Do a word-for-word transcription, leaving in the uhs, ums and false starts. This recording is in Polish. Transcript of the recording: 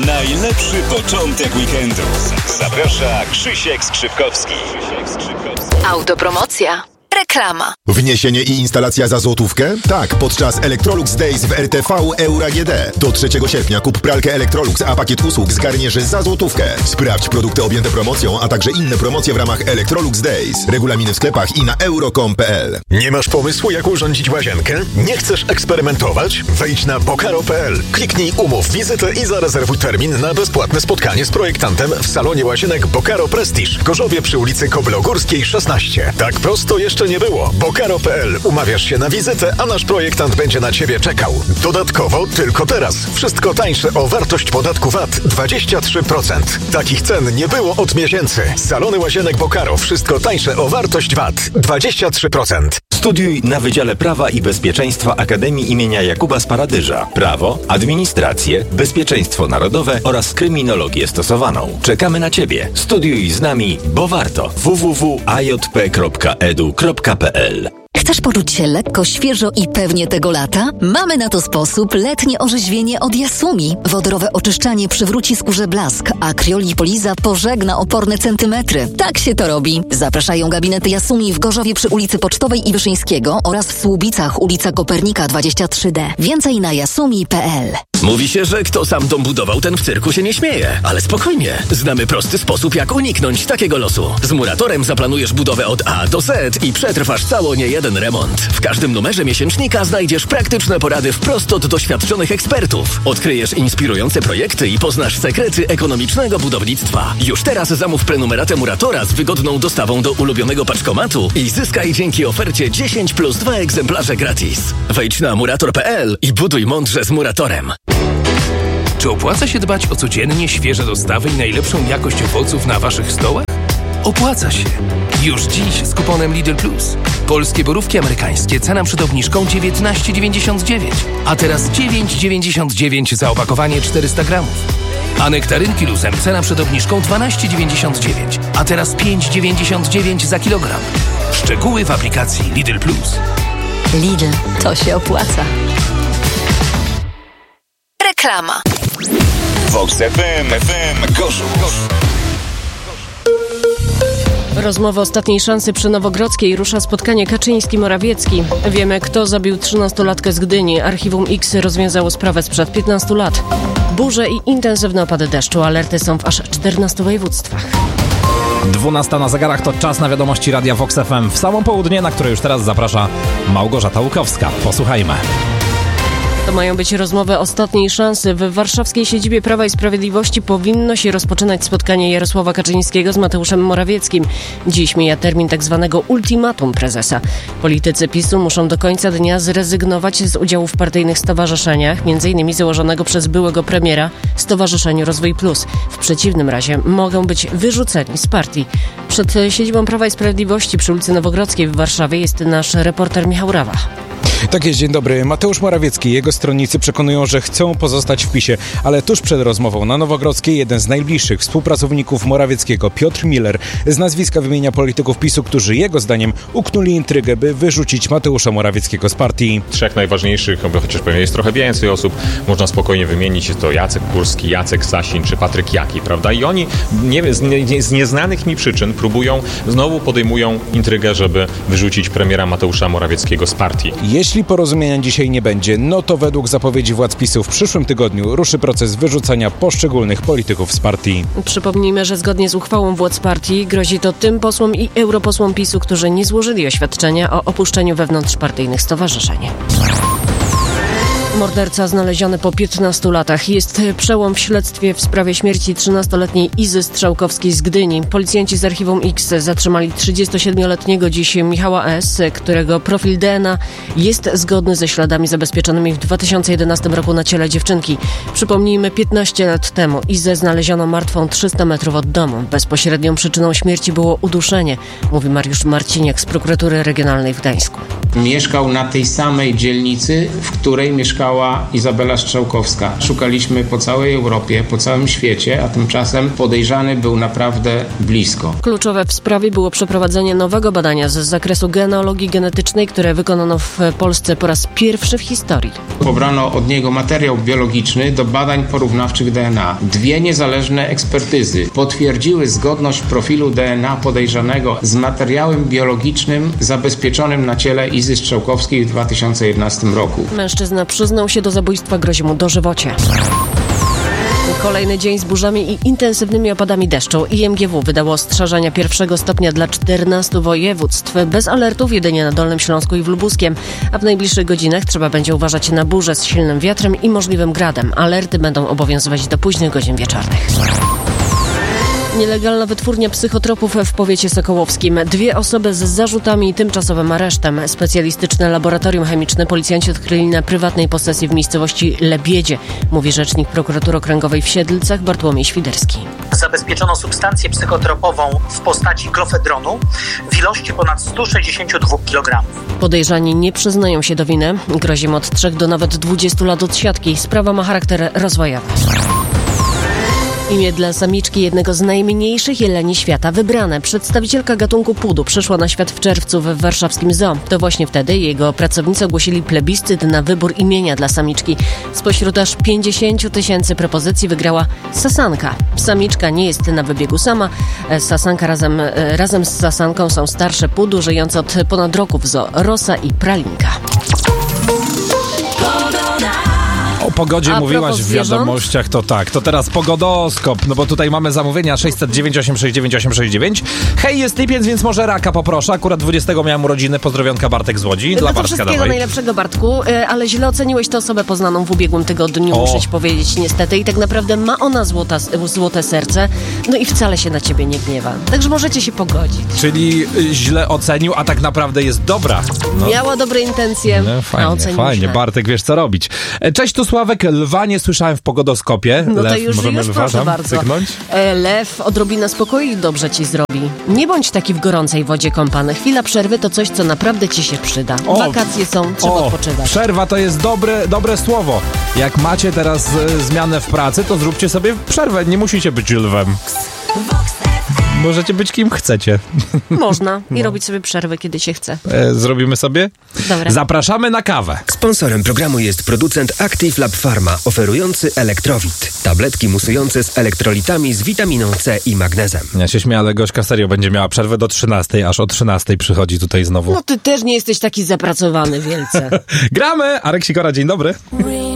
Najlepszy początek weekendu. Zaprasza Krzysiek Skrzypkowski. Autopromocja. Reklama. Wniesienie i instalacja za złotówkę? Tak, podczas Electrolux Days w R T V Euro A G D. Do trzeciego sierpnia kup pralkę Electrolux, a pakiet usług zgarniesz za złotówkę. Sprawdź produkty objęte promocją, a także inne promocje w ramach Electrolux Days. Regulaminy w sklepach i na euro kropka com kropka p l. Nie masz pomysłu, jak urządzić łazienkę? Nie chcesz eksperymentować? Wejdź na bokaro kropka p l. Kliknij umów wizytę i zarezerwuj termin na bezpłatne spotkanie z projektantem w salonie łazienek Bokaro Prestige w Gorzowie przy ulicy Koblogórskiej szesnaście. Tak prosto jeszcze nie było. bokaro kropka p l. Umawiasz się na wizytę, a nasz projektant będzie na Ciebie czekał. Dodatkowo tylko teraz. Wszystko tańsze o wartość podatku V A T dwadzieścia trzy procent. Takich cen nie było od miesięcy. Salony łazienek Bokaro. Wszystko tańsze o wartość V A T dwadzieścia trzy procent. Studiuj na Wydziale Prawa i Bezpieczeństwa Akademii imienia Jakuba z Paradyża. Prawo, administrację, bezpieczeństwo narodowe oraz kryminologię stosowaną. Czekamy na Ciebie. Studiuj z nami, bo warto. w w w kropka a j p kropka e d u kropka p l. Chcesz poczuć się lekko, świeżo i pewnie tego lata? Mamy na to sposób. Letnie orzeźwienie od Yasumi. Wodorowe oczyszczanie przywróci skórze blask, a Criolipoliza pożegna oporne centymetry. Tak się to robi. Zapraszają gabinety Yasumi w Gorzowie przy ulicy Pocztowej i Wyszyńskiego oraz w Słubicach ulica Kopernika dwadzieścia trzy D. Więcej na yasumi kropka p l. Mówi się, że kto sam dom budował, ten w cyrku się nie śmieje. Ale spokojnie. Znamy prosty sposób, jak uniknąć takiego losu. Z Muratorem zaplanujesz budowę od A do Z i przetrwasz cało niejeden remont. W każdym numerze miesięcznika znajdziesz praktyczne porady wprost od doświadczonych ekspertów. Odkryjesz inspirujące projekty i poznasz sekrety ekonomicznego budownictwa. Już teraz zamów prenumeratę Muratora z wygodną dostawą do ulubionego paczkomatu i zyskaj dzięki ofercie dziesięć plus dwa egzemplarze gratis. Wejdź na murator kropka p l i buduj mądrze z Muratorem. Czy opłaca się dbać o codziennie świeże dostawy i najlepszą jakość owoców na Waszych stołach? Opłaca się. Już dziś z kuponem Lidl Plus. Polskie borówki amerykańskie, cena przed obniżką dziewiętnaście dziewięćdziesiąt dziewięć, a teraz dziewięć dziewięćdziesiąt dziewięć za opakowanie czterysta gramów. A nektarynki luzem, cena przed obniżką dwanaście dziewięćdziesiąt dziewięć, a teraz pięć dziewięćdziesiąt dziewięć za kilogram. Szczegóły w aplikacji Lidl Plus. Lidl, to się opłaca. Reklama. Vox F M, F M Gorzów. Rozmowa ostatniej szansy przy Nowogrodzkiej. Rusza spotkanie Kaczyński-Morawiecki. Wiemy, kto zabił trzynastolatkę z Gdyni. Archiwum X rozwiązało sprawę sprzed piętnastu lat. Burze i intensywne opady deszczu. Alerty są w aż czternastu województwach. dwunasta na zegarach to czas na wiadomości Radia Vox F M w samo południe, na które już teraz zaprasza Małgorzata Łukowska. Posłuchajmy. To mają być rozmowy ostatniej szansy. W warszawskiej siedzibie Prawa i Sprawiedliwości powinno się rozpoczynać spotkanie Jarosława Kaczyńskiego z Mateuszem Morawieckim. Dziś mija termin tak zwanego ultimatum prezesa. Politycy PiSu muszą do końca dnia zrezygnować z udziału w partyjnych stowarzyszeniach, między innymi założonego przez byłego premiera Stowarzyszeniu Rozwój Plus. W przeciwnym razie mogą być wyrzuceni z partii. Przed siedzibą Prawa i Sprawiedliwości przy ulicy Nowogrodzkiej w Warszawie jest nasz reporter Michał Rawa. Tak jest, dzień dobry. Mateusz Morawiecki i jego stronnicy przekonują, że chcą pozostać w PiSie, ale tuż przed rozmową na Nowogrodzkiej jeden z najbliższych współpracowników Morawieckiego, Piotr Miller, z nazwiska wymienia polityków PiSu, którzy jego zdaniem uknuli intrygę, by wyrzucić Mateusza Morawieckiego z partii. Trzech najważniejszych, chociaż pewnie jest trochę więcej osób, można spokojnie wymienić. Jest to Jacek Kurski, Jacek Sasin czy Patryk Jaki, prawda? I oni nie, z, nie, z nieznanych mi przyczyn próbują, znowu podejmują intrygę, żeby wyrzucić premiera Mateusza Morawieckiego z partii. Jeśli porozumienia dzisiaj nie będzie, no to według zapowiedzi władz PiSu w przyszłym tygodniu ruszy proces wyrzucania poszczególnych polityków z partii. Przypomnijmy, że zgodnie z uchwałą władz partii grozi to tym posłom i europosłom PiSu, którzy nie złożyli oświadczenia o opuszczeniu wewnątrzpartyjnych stowarzyszeń. Morderca znaleziony po piętnastu latach. Jest przełom w śledztwie w sprawie śmierci trzynastoletniej Izy Strzałkowskiej z Gdyni. Policjanci z Archiwum X zatrzymali trzydziestosiedmioletniego dziś Michała S., którego profil D N A jest zgodny ze śladami zabezpieczonymi w dwa tysiące jedenastym roku na ciele dziewczynki. Przypomnijmy, piętnaście lat temu Izę znaleziono martwą trzysta metrów od domu. Bezpośrednią przyczyną śmierci było uduszenie, mówi Mariusz Marciniak z Prokuratury Regionalnej w Gdańsku. Mieszkał na tej samej dzielnicy, w której mieszkała szukała Izabela Strzałkowska. Szukaliśmy po całej Europie, po całym świecie, a tymczasem podejrzany był naprawdę blisko. Kluczowe w sprawie było przeprowadzenie nowego badania z zakresu genealogii genetycznej, które wykonano w Polsce po raz pierwszy w historii. Pobrano od niego materiał biologiczny do badań porównawczych D N A. Dwie niezależne ekspertyzy potwierdziły zgodność profilu D N A podejrzanego z materiałem biologicznym zabezpieczonym na ciele Izy Strzałkowskiej w dwa tysiące jedenastym roku. Mężczyzna przyznał się do zabójstwa, grozi mu dożywocie. Kolejny dzień z burzami i intensywnymi opadami deszczu. I M G W wydało ostrzeżenia pierwszego stopnia dla czternastu województw. Bez alertów jedynie na Dolnym Śląsku i w Lubuskiem. A w najbliższych godzinach trzeba będzie uważać na burze z silnym wiatrem i możliwym gradem. Alerty będą obowiązywać do późnych godzin wieczornych. Nielegalna wytwórnia psychotropów w powiecie sokołowskim. Dwie osoby z zarzutami i tymczasowym aresztem. Specjalistyczne laboratorium chemiczne policjanci odkryli na prywatnej posesji w miejscowości Lebiedzie, mówi rzecznik prokuratury okręgowej w Siedlcach Bartłomiej Świderski. Zabezpieczono substancję psychotropową w postaci klofedronu w ilości ponad sto sześćdziesiąt dwa kilogramy. Podejrzani nie przyznają się do winy. Grozi im od trzech do nawet dwudziestu lat odsiadki. Sprawa ma charakter rozwojowy. Imię dla samiczki jednego z najmniejszych jeleni świata wybrane. Przedstawicielka gatunku pudu przyszła na świat w czerwcu w warszawskim zoo. To właśnie wtedy jego pracownicy ogłosili plebiscyt na wybór imienia dla samiczki. Spośród aż pięćdziesięciu tysięcy propozycji wygrała Sasanka. Samiczka nie jest na wybiegu sama. Sasanka razem, razem z Sasanką są starsze pudu żyjące od ponad roku w zoo. Rosa i Pralinka. O pogodzie A mówiłaś propos w wiadomościach, to tak, to teraz pogodoskop, no bo tutaj mamy zamówienia sześćset dziewięć osiem sześć dziewięć osiem sześć dziewięć. Hej, jest lipiec, więc może raka poproszę. Akurat dwudziestego miałem urodziny, pozdrowionka Bartek z Łodzi. No Dla to Bartka wszystkiego dawaj. najlepszego, Bartku, ale źle oceniłeś tę osobę poznaną w ubiegłym tygodniu, O. muszę ci powiedzieć niestety. I tak naprawdę ma ona złota, złote serce, no i wcale się na ciebie nie gniewa. Także możecie się pogodzić. Czyli y, źle ocenił, a tak naprawdę jest dobra. No. Miała dobre intencje, No, a fajnie, ocenił fajnie. źle. Bartek, wiesz co robić. E, Cześć, tu Sławek. Lwa nie słyszałem w pogodoskopie. No to Lew, już, możemy już lwa proszę tam bardzo. cyknąć? E, Lew, odrobina spokoju dobrze ci zrobi. Nie bądź taki w gorącej wodzie kąpany. Chwila przerwy to coś, co naprawdę ci się przyda. O, Wakacje są, trzeba o, odpoczywać. Przerwa to jest dobre, dobre słowo. Jak macie teraz e, zmianę w pracy, to zróbcie sobie przerwę. Nie musicie być lwem. Możecie być kim chcecie. Można i No. robić sobie przerwę, kiedy się chce. E, zrobimy sobie? Dobra. Zapraszamy na kawę. Sponsorem programu jest producent Active Lab Pharma, oferujący Elektrowit. Tabletki musujące z elektrolitami z witaminą C i magnezem. Ja się śmieję, ale Gośka serio będzie miała przerwę do trzynastej, aż o trzynastej przychodzi tutaj znowu. No ty też nie jesteś taki zapracowany wielce. Gramy! Arek Sikora, dzień dobry.